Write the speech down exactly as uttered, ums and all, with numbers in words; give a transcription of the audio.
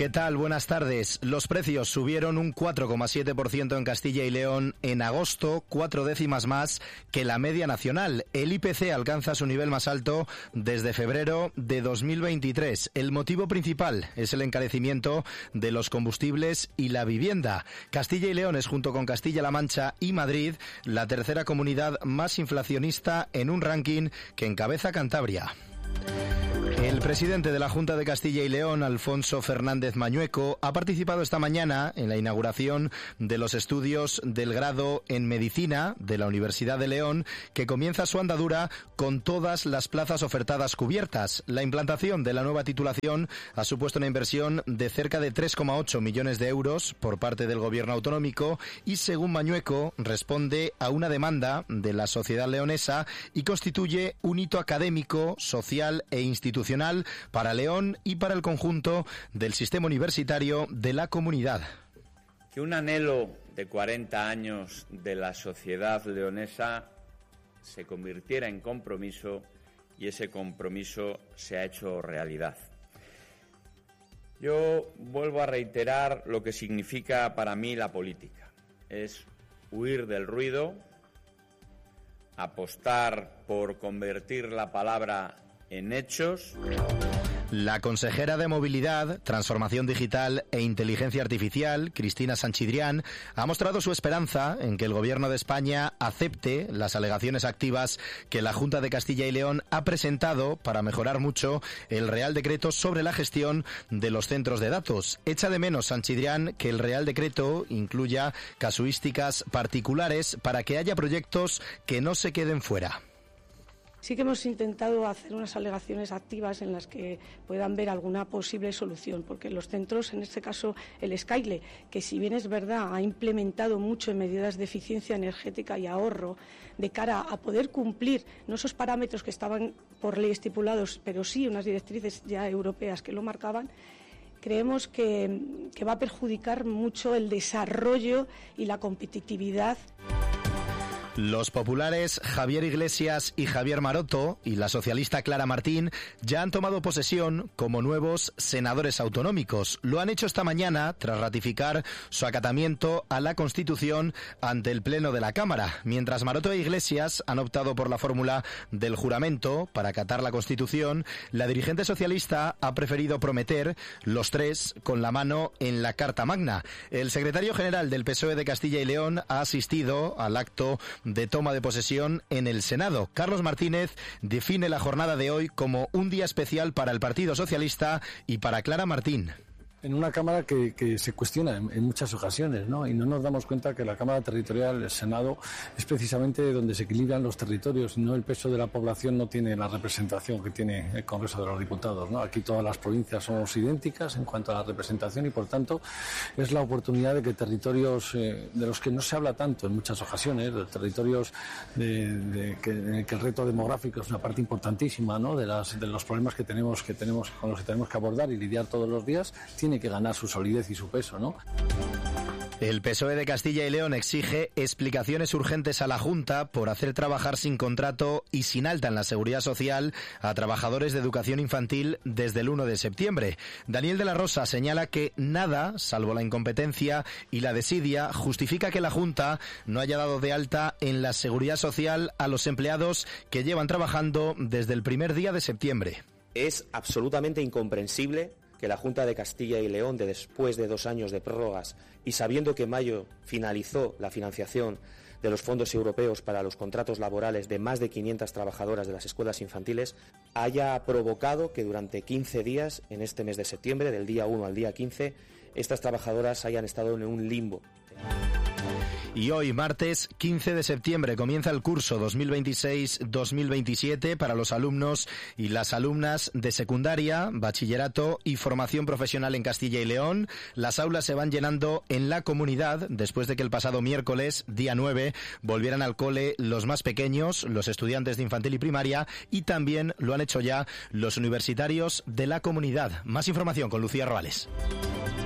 ¿Qué tal? Buenas tardes. Los precios subieron un cuatro coma siete por ciento en Castilla y León en agosto, cuatro décimas más que la media nacional. El I P C alcanza su nivel más alto desde febrero de dos mil veintitrés. El motivo principal es el encarecimiento de los combustibles y la vivienda. Castilla y León es, junto con Castilla-La Mancha y Madrid, la tercera comunidad más inflacionista en un ranking que encabeza Cantabria. El presidente de la Junta de Castilla y León, Alfonso Fernández Mañueco, ha participado esta mañana en la inauguración de los estudios del grado en Medicina de la Universidad de León, que comienza su andadura con todas las plazas ofertadas cubiertas. La implantación de la nueva titulación ha supuesto una inversión de cerca de tres coma ocho millones de euros por parte del gobierno autonómico y, según Mañueco, responde a una demanda de la sociedad leonesa y constituye un hito académico, social e institucional para León y para el conjunto del sistema universitario de la comunidad. Que un anhelo de cuarenta años de la sociedad leonesa se convirtiera en compromiso y ese compromiso se ha hecho realidad. Yo vuelvo a reiterar lo que significa para mí la política. Es huir del ruido, apostar por convertir la palabra en hechos. La consejera de Movilidad, Transformación Digital e Inteligencia Artificial, Cristina Sanchidrián, ha mostrado su esperanza en que el Gobierno de España acepte las alegaciones activas que la Junta de Castilla y León ha presentado para mejorar mucho el Real Decreto sobre la gestión de los centros de datos. Echa de menos Sanchidrián que el Real Decreto incluya casuísticas particulares para que haya proyectos que no se queden fuera. Sí que hemos intentado hacer unas alegaciones activas en las que puedan ver alguna posible solución, porque los centros, en este caso el Scaile, que si bien es verdad ha implementado mucho en medidas de eficiencia energética y ahorro de cara a poder cumplir no esos parámetros que estaban por ley estipulados, pero sí unas directrices ya europeas que lo marcaban, creemos que, que va a perjudicar mucho el desarrollo y la competitividad. Los populares Javier Iglesias y Javier Maroto y la socialista Clara Martín ya han tomado posesión como nuevos senadores autonómicos. Lo han hecho esta mañana tras ratificar su acatamiento a la Constitución ante el Pleno de la Cámara. Mientras Maroto e Iglesias han optado por la fórmula del juramento para acatar la Constitución, la dirigente socialista ha preferido prometer, los tres con la mano en la Carta Magna. El secretario general del P S O E de Castilla y León ha asistido al acto de toma de posesión en el Senado. Carlos Martínez define la jornada de hoy como un día especial para el Partido Socialista y para Clara Martín. En una Cámara que, que se cuestiona en, en muchas ocasiones, ¿no? Y no nos damos cuenta que la Cámara Territorial, el Senado, es precisamente donde se equilibran los territorios, y no el peso de la población no tiene la representación que tiene el Congreso de los Diputados, ¿no? Aquí todas las provincias somos idénticas en cuanto a la representación y, por tanto, es la oportunidad de que territorios eh, de los que no se habla tanto en muchas ocasiones, de territorios de, de que, en el que el reto demográfico es una parte importantísima, ¿no? De las de los problemas que tenemos que tenemos con los que tenemos que abordar y lidiar todos los días, tiene que ganar su solidez y su peso, ¿no? El P S O E de Castilla y León exige explicaciones urgentes a la Junta por hacer trabajar sin contrato y sin alta en la Seguridad Social a trabajadores de educación infantil desde el uno de septiembre. Daniel de la Rosa señala que nada, salvo la incompetencia y la desidia, justifica que la Junta no haya dado de alta en la Seguridad Social a los empleados que llevan trabajando desde el primer día de septiembre. Es absolutamente incomprensible que la Junta de Castilla y León, de después de dos años de prórrogas y sabiendo que en mayo finalizó la financiación de los fondos europeos para los contratos laborales de más de quinientas trabajadoras de las escuelas infantiles, haya provocado que durante quince días, en este mes de septiembre, del día uno al día quince, estas trabajadoras hayan estado en un limbo. Y hoy, martes quince de septiembre, comienza el curso dos mil veintiséis dos mil veintisiete para los alumnos y las alumnas de secundaria, bachillerato y formación profesional en Castilla y León. Las aulas se van llenando en la comunidad después de que el pasado miércoles, día nueve, volvieran al cole los más pequeños, los estudiantes de infantil y primaria, y también lo han hecho ya los universitarios de la comunidad. Más información con Lucía Roales.